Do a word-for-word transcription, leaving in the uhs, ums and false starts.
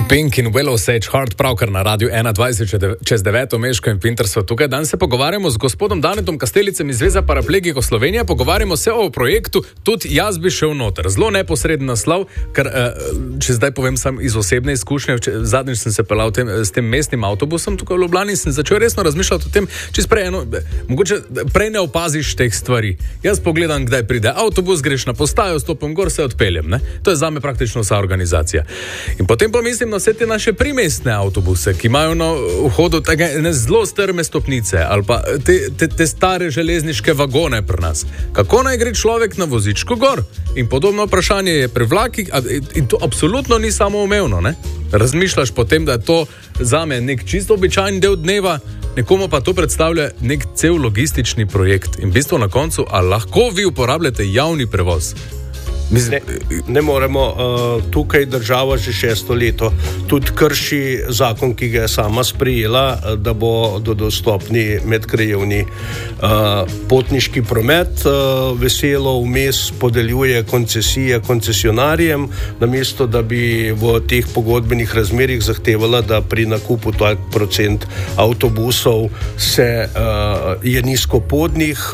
Pink in Willow Sage Heart, pravkar na Radiu ena dvajset čez deveto, Meško in Pinter so tukaj. Danes se pogovarjamo z gospodom Danetom Kastelicem iz Zveze paraplegikov Slovenije. Pogovarjamo se o projektu Tudi jaz bi šel noter. Zelo neposreden naslov, ker če zdaj povem sam iz osebne izkušnje, zadnjič sem se pelal tem, s tem mestnim avtobusom tukaj v Ljubljani in sem začel resno razmišljati o tem, če prej eno, mogoče prej ne opaziš teh stvari. Jaz pogledam, kdaj pride avtobus, greš na postajo, stopim gor, se odpeljem. Ne? To je zame praktično vsa organizacija. In potem pomislim na vse te naše primestne avtobuse, ki imajo na vhodu take ne zelo strme stopnice ali pa te, te, te stare železniške vagone pri nas. Kako naj gre človek na vozičku gor? In podobno vprašanje je pri vlakih in to absolutno ni samoumevno. Ne? Razmišljaš potem, da je to zame nek čisto običajen del dneva, nekomu pa to predstavlja nek cel logistični projekt. In v bistvu na koncu, a lahko vi uporabljate javni prevoz? Ne, ne moremo. Uh, tukaj država že šesto leto tudi krši zakon, ki ga je sama sprejela, da bo do dostopni medkrajevni uh, potniški promet. Uh, veselo vmes podeljuje koncesije koncesionarjem, namesto da bi v teh pogodbenih razmerjih zahtevala, da pri nakupu tak procent avtobusov se, uh, je nizkopodnih.